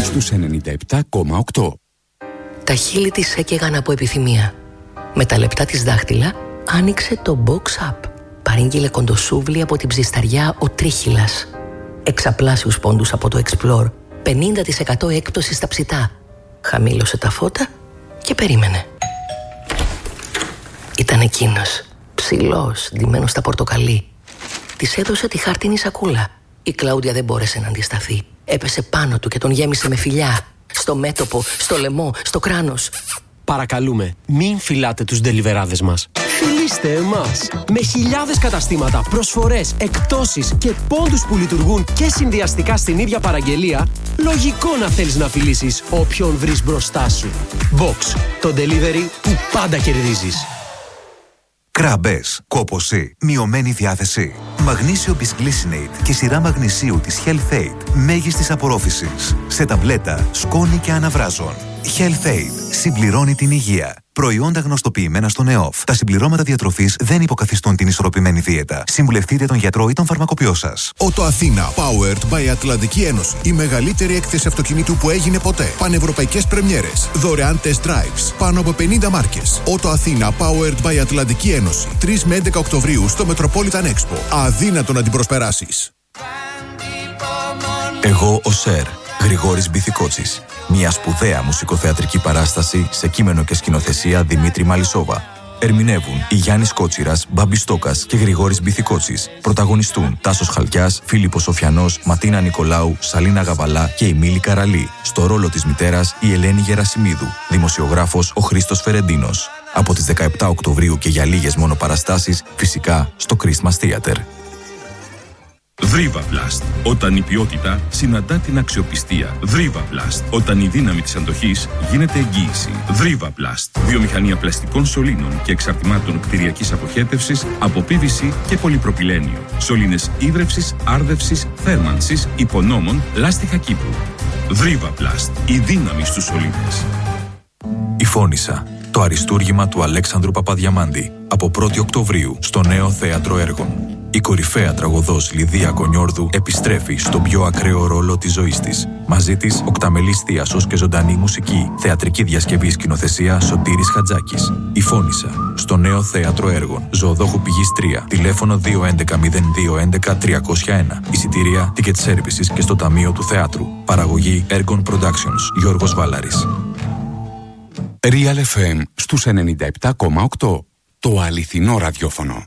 στους 97,8. Τα χείλη της έκαιγαν από επιθυμία. Με τα λεπτά της δάχτυλα άνοιξε το box up. Παρήγγειλε κοντοσούβλι από την ψισταριά ο Τρίχυλας. Εξαπλάσιους πόντους από το Explore. 50% έκπτωση στα ψητά. Χαμήλωσε τα φώτα και περίμενε. Ήταν εκείνος, ψηλός, ντυμένος στα πορτοκαλί. Της έδωσε τη χάρτινη σακούλα. Η Κλάουδια δεν μπόρεσε να αντισταθεί. Έπεσε πάνω του και τον γέμισε με φιλιά. Στο μέτωπο, στο λαιμό, στο κράνος. Παρακαλούμε, μην φυλάτε τους ντελιβεράδες μας. Φιλήστε εμάς. Με χιλιάδες καταστήματα, προσφορές, εκπτώσεις και πόντους που λειτουργούν και συνδυαστικά στην ίδια παραγγελία, λογικό να θέλεις να φιλήσεις όποιον βρεις μπροστά σου. Box, το delivery που πάντα κερδίζεις. Κράμπες, κόπωση, μειωμένη διάθεση. Μαγνήσιο Bisglycinate και σειρά μαγνησίου της Health Aid μέγιστης απορρόφησης. Σε ταμπλέτα, σκόνη και αναβράζων. Health Aid συμπληρώνει την υγεία. Προϊόντα γνωστοποιημένα στον ΕΟΦ. Τα συμπληρώματα διατροφής δεν υποκαθιστούν την ισορροπημένη δίαιτα. Συμβουλευτείτε τον γιατρό ή τον φαρμακοποιό σας. Ότο Αθήνα, powered by Ατλαντική Ένωση. Η μεγαλύτερη έκθεση αυτοκινήτου που έγινε ποτέ. Πανευρωπαϊκές πρεμιέρες. Δωρεάν test drives. Πάνω από 50 μάρκες. Ότο Αθήνα, powered by Ατλαντική Ένωση. 3 με 11 Οκτωβρίου στο Metropolitan Expo. Αδύνατο να την προσπεράσεις. Εγώ ο Σερ, Γρηγόρης Μπιθικότσης. Μια σπουδαία μουσικοθεατρική παράσταση σε κείμενο και σκηνοθεσία Δημήτρη Μαλισσόβα. Ερμηνεύουν η Γιάννης Κότσιρας, Μπάμπης Στόκας και Γρηγόρης Μπιθικότσης. Πρωταγωνιστούν Τάσος Χαλκιάς, Φίλιππος Σοφιανός, Ματίνα Νικολάου, Σαλίνα Γαβαλά και η Μίλη Καραλή. Στο ρόλο της μητέρας η Ελένη Γερασιμίδου. Δημοσιογράφος ο Χρήστος Φερεντίνος. Από τις 17 Οκτωβρίου και για λίγες μόνο παραστάσεις, φυσικά στο Christmas Theater. Δρίβαβλαστ. Όταν η ποιότητα συναντά την αξιοπιστία. Δρίβαβλαστ. Όταν η δύναμη της αντοχής γίνεται εγγύηση. Δρίβαβλαστ. Βιομηχανία πλαστικών σωλήνων και εξαρτημάτων κτηριακής αποχέτευσης από PVC και πολυπροπυλένιο. Σωλήνες ίδρευσης, άρδευσης, θέρμανσης, υπονόμων, λάστιχα κήπου. Δρίβαβλαστ. Η δύναμη στους σωλήνες. Η Φώνισσα. Το αριστούργημα του Αλέξανδρου Παπαδιαμάντη. Από 1η Οκτωβρίου στο Νέο Θέατρο Έργων. Η κορυφαία τραγωδός Λιδία Κονιόρδου επιστρέφει στον πιο ακραίο ρόλο της ζωής της. Μαζί της, οκταμελής θίασος και ζωντανή μουσική. Θεατρική διασκευή σκηνοθεσία Σωτήρης Χατζάκης. Η Φώνισσα. Στο Νέο Θέατρο Έργων. Ζωοδόχου Πηγής 3. Τηλέφωνο 211-0211-301. Εισιτήρια Ticket Services και στο Ταμείο του Θεάτρου. Παραγωγή Ergon Productions. Γιώργος Βάλαρης. Real FM στους 97,8. Το αληθινό ραδιόφωνο.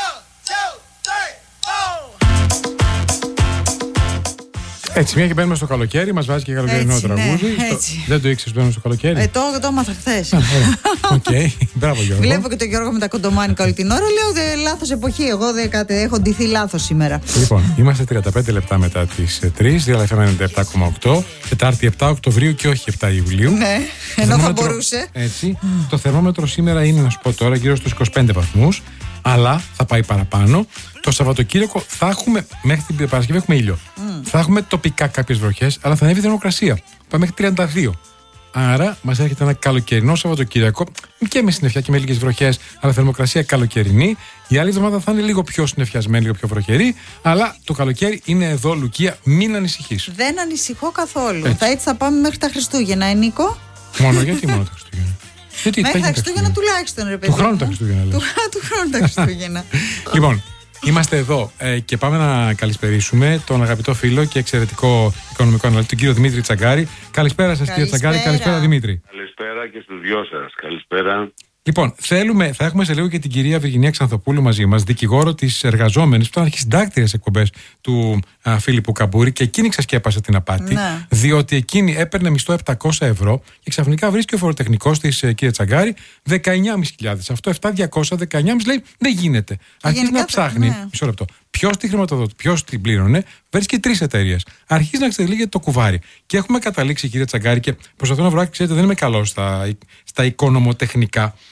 Έτσι, μια και μπαίνουμε στο καλοκαίρι, μας βάζει και καλοκαιρινό τραγούδι. Ναι, δεν το ήξερες μπαίνουμε στο καλοκαίρι. Το έμαθα χθες. Οκ, μπράβο Γιώργο. Βλέπω και τον Γιώργο με τα κοντομάνικα όλη την ώρα. Λέω λάθος εποχή. Εγώ έχω ντυθεί λάθος σήμερα. Λοιπόν, είμαστε 35 λεπτά μετά τις 3, Real FM 97,8. Τετάρτη 7 Οκτωβρίου και όχι 7 Ιουλίου. Ναι, ενώ θα μπορούσε. Έτσι. Το θερμόμετρο σήμερα είναι, να σου πω τώρα, γύρω στους 25 βαθμούς. Αλλά θα πάει παραπάνω. Το Σαββατοκύριακο θα έχουμε, μέχρι την Παρασκευή έχουμε ήλιο. Θα έχουμε τοπικά κάποιες βροχές, αλλά θα ανέβει η θερμοκρασία. Πάμε μέχρι 32. Άρα μας έρχεται ένα καλοκαιρινό Σαββατοκύριακο και με συννεφιά και με λίγες βροχές, αλλά θερμοκρασία καλοκαιρινή. Η άλλη εβδομάδα θα είναι λίγο πιο συννεφιασμένη, λίγο πιο βροχερή. Αλλά το καλοκαίρι είναι εδώ, Λουκία, μην ανησυχείς. Δεν ανησυχώ καθόλου. Έτσι θα πάμε μέχρι τα Χριστούγεννα, Νίκο. Γιατί μόνο τα Χριστούγεννα? Μέχρι τα Χριστούγεννα τουλάχιστον, ρε παιδί. Του χρόνου τα Χριστούγεννα. Του χρόνου τα Χριστούγεννα. Λοιπόν, είμαστε εδώ και πάμε να καλησπερίσουμε τον αγαπητό φίλο και εξαιρετικό οικονομικό αναλυτή, τον κύριο Δημήτρη Τσαγκάρη. Καλησπέρα σας, κύριε Τσαγκάρη. Καλησπέρα, Δημήτρη. Καλησπέρα και στους δυο σας. Καλησπέρα. Λοιπόν, θα έχουμε σε λίγο και την κυρία Βυργινία Ξανθοπούλου μαζί μας, δικηγόρο της εργαζόμενης, που ήταν αρχισυντάκτρια σε εκπομπές του Φίλιππου Καμπούρη, και εκείνη ξασκέπασε την απάτη. Ναι. Διότι εκείνη έπαιρνε μισθό 700 ευρώ και ξαφνικά βρίσκει ο φοροτεχνικός της, κύριε Τσαγκάρη, 19.500. Αυτό 7.200, 19.500 λέει δεν γίνεται. Αρχίζει να ψάχνει. Ναι. Μισό λεπτό. Ποιος τη χρηματοδότη, ποιος την πλήρωνε, βρίσκει 3 εταιρείες. Αρχίζει να ξετυλίγεται το κουβάρι. Και έχουμε καταλήξει, κύριε Τσαγκάρη, και προσπαθώ να βρω, ξέρετε, δεν είμαι καλός στα οικονομοτεχνικά.